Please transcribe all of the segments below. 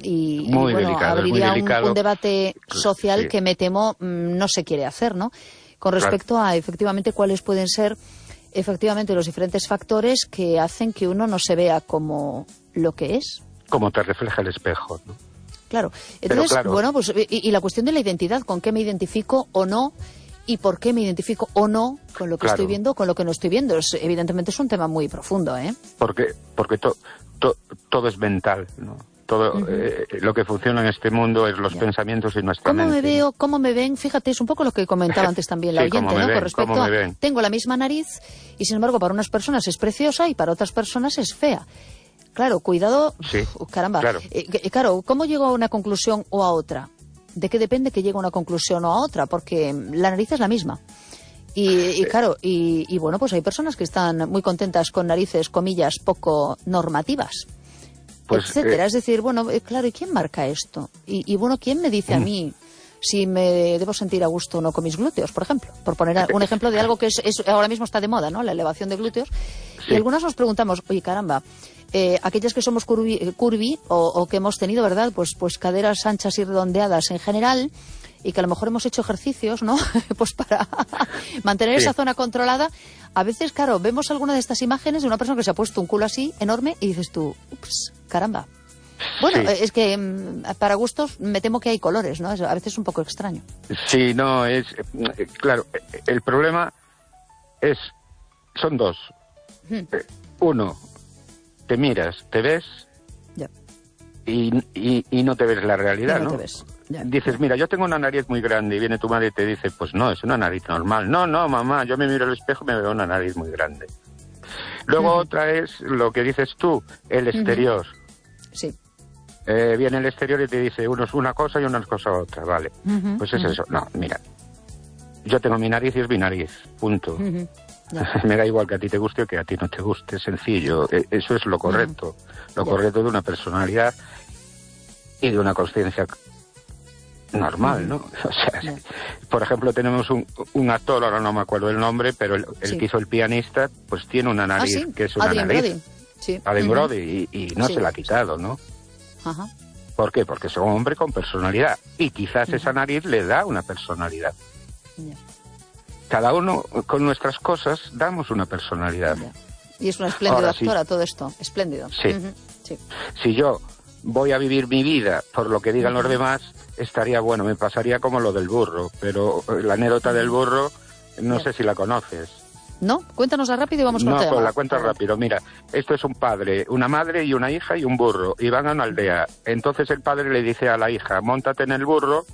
y muy bueno, delicado, abriría muy delicado. un debate social sí. que me temo no se quiere hacer, ¿no? Con respecto a, efectivamente, cuáles pueden ser, efectivamente, los diferentes factores que hacen que uno no se vea como lo que es. Como te refleja el espejo, ¿no? Claro. Entonces, claro, bueno, pues y la cuestión de la identidad, con qué me identifico o no, y por qué me identifico o no con lo que estoy viendo, con lo que no estoy viendo. Evidentemente es un tema muy profundo, ¿eh? Porque todo es mental, ¿no? Todo lo que funciona en este mundo es los pensamientos y nuestra mente. ¿Cómo me ven? Fíjate, es un poco lo que comentaba antes también la oyente, ¿no? Con respecto a, tengo la misma nariz y sin embargo para unas personas es preciosa y para otras personas es fea. Claro, cuidado, caramba. Claro, ¿cómo llego a una conclusión o a otra? ¿De qué depende que llegue a una conclusión o a otra? Porque la nariz es la misma. Y claro, y bueno, pues hay personas que están muy contentas con narices, comillas, poco normativas, etcétera. Es decir, bueno, claro, ¿y quién marca esto? Y bueno, ¿quién me dice a mí si me debo sentir a gusto o no con mis glúteos, por ejemplo? Por poner un ejemplo de algo que ahora mismo está de moda, ¿no? La elevación de glúteos. Y algunas nos preguntamos, oye, caramba, aquellas que somos curvy o que hemos tenido, ¿verdad? Pues caderas anchas y redondeadas en general, y que a lo mejor hemos hecho ejercicios, ¿no? Pues para mantener esa zona controlada. A veces, claro, vemos alguna de estas imágenes de una persona que se ha puesto un culo así, enorme, y dices tú, ups, caramba. Bueno, es que para gustos me temo que hay colores, ¿no? A veces es un poco extraño. Sí, no, claro, el problema son dos. Uno, te miras, te ves y no te ves la realidad, ¿no? Te ves. Dices, mira, yo tengo una nariz muy grande, y viene tu madre y te dice, pues no, es una nariz normal. No, mamá, yo me miro al espejo y me veo una nariz muy grande. Luego otra es lo que dices tú, el exterior. Sí. Viene el exterior y te dice, uno es una cosa y una es cosa otra, vale. Pues es eso. No, mira, yo tengo mi nariz y es mi nariz, punto. Me da igual que a ti te guste o que a ti no te guste, sencillo. Eso es lo correcto. Lo correcto de una personalidad y de una consciencia normal, ¿no? O sea, por ejemplo, tenemos un actor, ahora no me acuerdo el nombre, pero el que hizo El pianista, pues tiene una nariz que es una Adrien nariz. Brody. Adrien Brody, y no se la ha quitado, ¿no? Ajá. ¿Por qué? Porque es un hombre con personalidad, y quizás esa nariz le da una personalidad. Cada uno con nuestras cosas damos una personalidad. Y es una espléndida actora todo esto, espléndido. Sí. Si yo voy a vivir mi vida por lo que digan los demás, estaría bueno, me pasaría como lo del burro, pero la anécdota del burro no sé si la conoces. ¿No? Cuéntanosla rápido y vamos con el tema. No, pues la cuento rápido. Mira, esto es un padre, una madre y una hija y un burro, y van a una aldea. Entonces el padre le dice a la hija, móntate en el burro,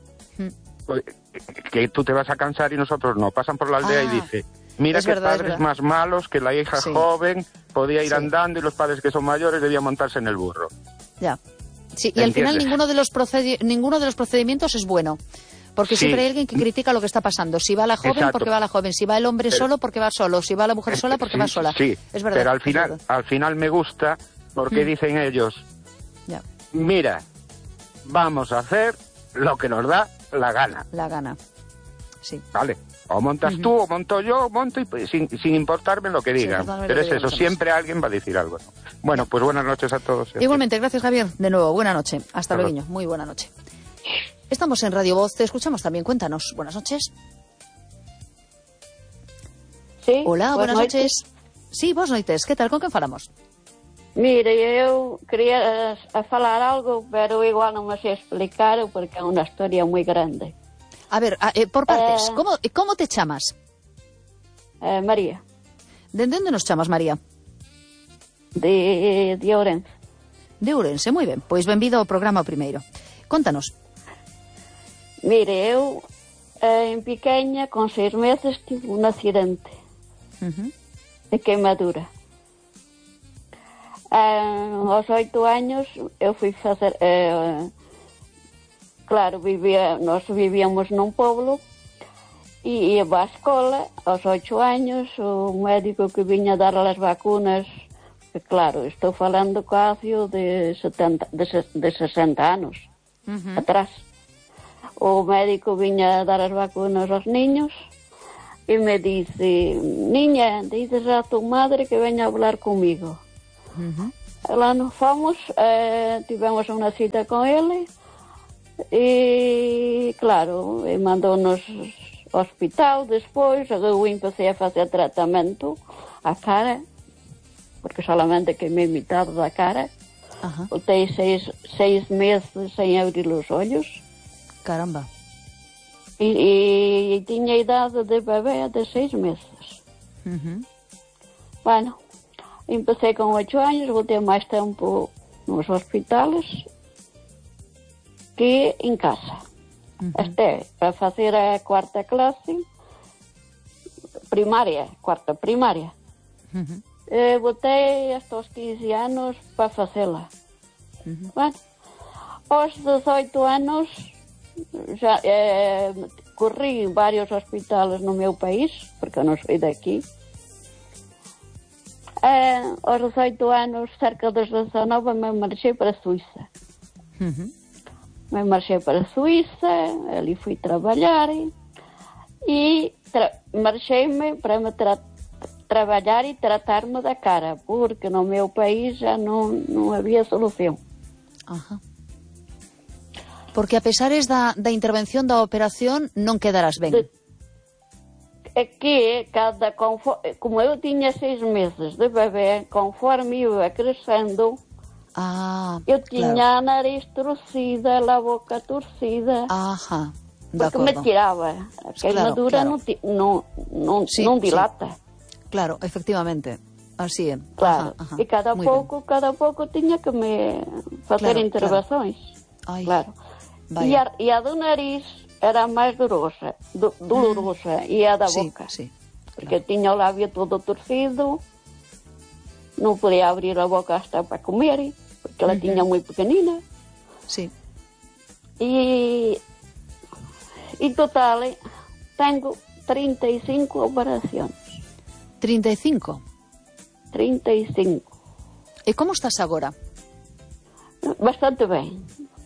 que tú te vas a cansar y nosotros no. Pasan por la aldea y dice, mira que padres más malos, que la hija joven podía ir andando y los padres que son mayores debían montarse en el burro. Ya. Sí, y al final ninguno de los procedimientos es bueno. Porque siempre hay alguien que critica lo que está pasando. Si va la joven, porque va la joven. Si va el hombre solo, porque va solo. Si va la mujer sola, porque va sola. Sí, es verdad. Pero al final me gusta porque dicen ellos, mira, vamos a hacer lo que nos da la gana. La gana, sí. Vale, o montas tú, o monto yo, monto y pues, sin importarme lo que digan. Pero es eso, siempre alguien va a decir algo. Bueno, pues buenas noches a todos. Igualmente, gracias Javier. De nuevo, buena noche. Hasta luego, muy buena noche. Estamos en Radio Voz, te escuchamos también, cuéntanos. Buenas noches. Sí. Hola, buenas noches. Sí, vos noites, que tal, con quen falamos? Mire, eu quería falar algo, pero igual non me sei explicar porque é unha historia moi grande. A ver, por partes, como te chamas? María. De onde nos chamas, María? De Ourense. De Ourense, moi ben. Pois benvido ao programa primeiro. Contanos. Mire, eu en pequeña, con 6 meses, tive un accidente de queimadura. Aos 8 años eu fui facer... claro, nós vivíamos nun pueblo e ia á escola. Aos 8 años o médico que viña a dar as vacunas, que claro, estou falando casi de 60 anos atrás. O médico viña a dar as vacunas aos niños e me dice, niña, dices a tu madre que veña a hablar comigo. Lá nos fomos, tivemos uma cita com ele e, claro, mandou-nos ao hospital depois. Eu empecé a fazer tratamento à cara, porque solamente queimei metade da cara. Voltei 6 meses sem abrir os olhos. Caramba. E tinha idade de bebê de 6 meses. Bueno, empecé com 8 anos, voltei mais tempo nos hospitais que em casa. Até para fazer a 4ª classe primária, 4ª primária. Voltei hasta os 15 anos para fazê-la. Bueno, aos 18 anos já corri em vários hospitais no meu país, porque eu não sou daqui. Aos 18 anos, cerca dos 19, me marchei para a Suíça. Me marchei para a Suíça, ali fui trabalhar e marchei-me para me trabalhar e tratar-me da cara, porque no meu país já não havia solução. Porque a pesares da intervención da operación non quedarás ben. É que como eu tinha 6 meses de bebê, conforme ia crescendo, eu tinha a nariz torcida, a boca torcida, porque me tirava. A queimadura não dilata. Claro, efectivamente, así é. Claro, e cada pouco tinha que me fazer intervenções. Claro. E a do nariz era mais dolorosa e a da boca, porque tinha o lábio todo torcido, não podia abrir a boca hasta para comer, porque ela tinha muito pequenina. E total, tenho 35 operações. 35? 35. E como estás agora? Bastante bem.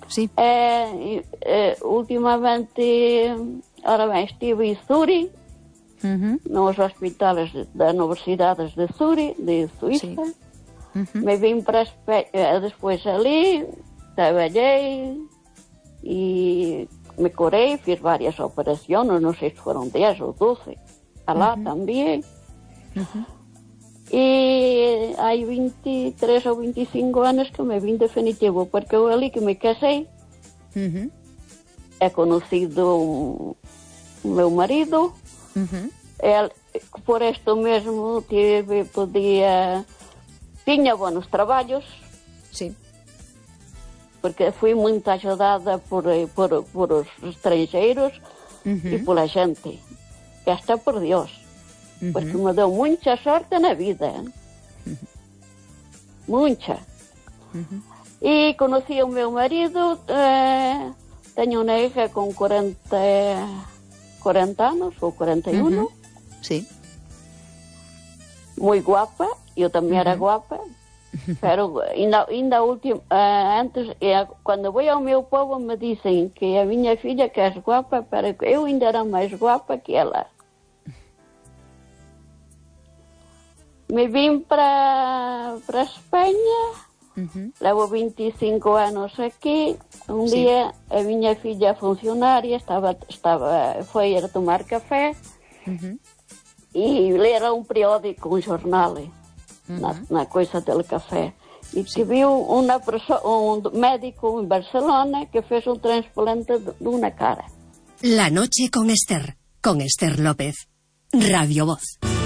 Ultimamente, ora bem, estive em Zurique, nos hospitais das universidades de Zurique, de Suíça. Me vim para depois ali, trabalhei e me curei, fiz várias operações, não sei se foram 10 ou 12, lá também. E há 23 ou 25 anos que me vim definitivo, porque eu ali que me casei, é conhecido o meu marido, ele, por isto mesmo tinha bons trabalhos, porque fui muito ajudada por os estrangeiros e pela gente, e hasta por Deus. Porque me deu muita sorte na vida. Muita. E conheci o meu marido, tenho uma hija com 40 anos, ou 41. Muito guapa, eu também era guapa. Pero ainda último, antes, quando vou ao meu povo, me dizem que a minha filha que é guapa, pero eu ainda era mais guapa que ela. Me vim para a Espanha, levo 25 anos aqui. Dia a minha filha funcionária foi a tomar café e ler periódico, jornal, na coisa do café. E que viu um médico em Barcelona que fez trasplante de uma cara. La noche con Esther López, Radio Voz.